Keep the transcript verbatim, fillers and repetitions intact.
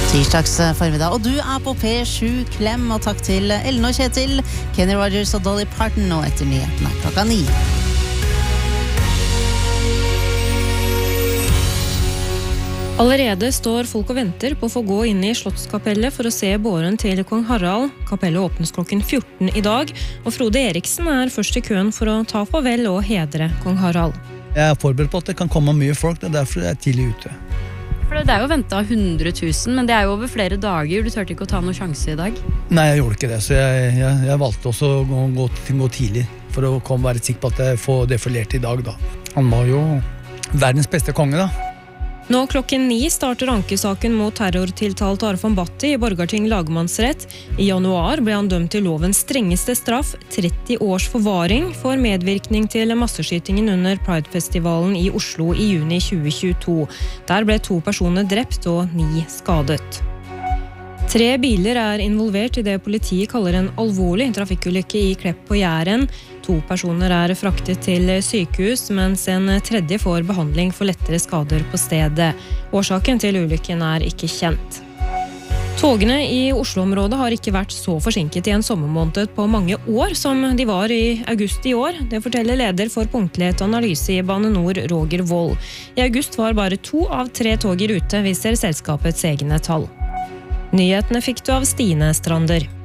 Tirsdags formiddag, og du er på P sju. Klem og takk til Ellen og Kjetil, Kenny Rogers og Dolly Parton, og etter nyhetene klokka ni. Allerede står folk og venter på å få gå inn i Slottskapellet for å se båren til kong Harald. Kapellet åpnes klokken fjorten i dag, og Frode Eriksen er først i køen for å ta farvel og hedre kong Harald. Jeg er forberedt på at det kan komme mye folk, det er derfor jeg er tidlig ute. For det er jo ventet hundre tusen, men det er jo over flere dager. Du tørte ikke å ta noen sjanse i dag? Nei, jeg gjorde ikke det, så jeg, jeg, jeg valgte også å gå, gå, gå tidlig, for å komme, være sikker på at jeg får defilert i dag da. Han var jo verdens beste konge da. Nå klokken ni starter ankesaken mot terrortiltalt Arfan Bhatti i Borgarting lagmannsrett. I januar ble han dømt til lovens strengeste straff, tretti års forvaring, for medvirkning til masseskytingen under Pride-festivalen i Oslo i juni tjue tjueto. Der ble to personer drept og ni skadet. Tre biler er involvert i det politiet kaller en alvorlig trafikkulykke i Klepp på Jæren. To personer er fraktet til sykehus, mens en tredje får behandling for lettere skader på stedet. Årsaken til ulykken er ikke kjent. Togene i Oslo-området har ikke vært så forsinket i en sommermåned på mange år som de var i august i år. Det forteller leder for punktlighet og analyse i Bane Nor, Roger Wold. I august var bare to av tre tog i rute, viser selskapets egne tall. Nyhetene fikk du av Stine Strander.